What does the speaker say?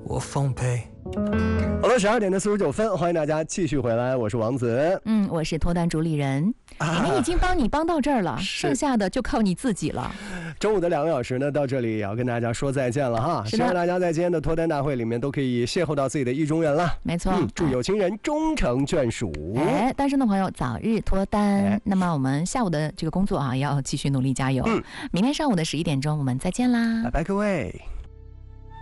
我奉陪。 好了，12:49，欢迎大家继续回来，我是王子。 我是脱单主理人，我们已经帮你帮到这儿了，剩下的就靠你自己了。 中午的2个小时呢，到这里也要跟大家说再见了哈。希望大家在今天的脱单大会里面都可以邂逅到自己的意中人了。 没错， 祝有情人终成眷属。 单身的朋友早日脱单。那么我们下午的这个工作也要继续努力加油。明天上午的11点钟我们再见啦， 拜拜各位。